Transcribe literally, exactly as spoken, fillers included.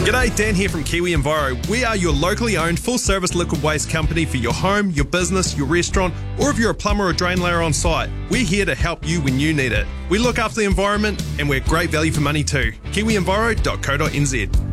G'day, Dan here from Kiwi Enviro. We are your locally owned full-service liquid waste company for your home, your business, your restaurant, or if you're a plumber or drain layer on site. We're here to help you when you need it. We look after the environment and we're great value for money too. kiwi enviro dot co dot n z